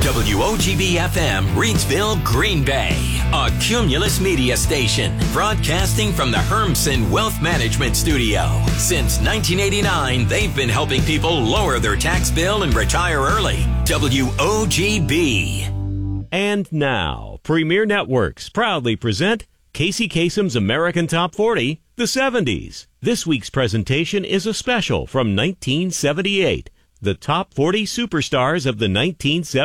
WOGB-FM, Reidsville, Green Bay. A Cumulus Media station, broadcasting from the Hermsen Wealth Management Studio. Since 1989, they've been helping people lower their tax bill and retire early. WOGB. And now, Premier Networks proudly present Casey Kasem's American Top 40, the 70s. This week's presentation is a special from 1978, the Top 40 Superstars of the 1970s.